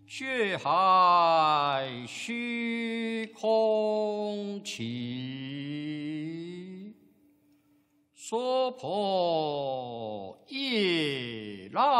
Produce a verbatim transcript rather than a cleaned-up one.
血海虚空起，娑婆夜来。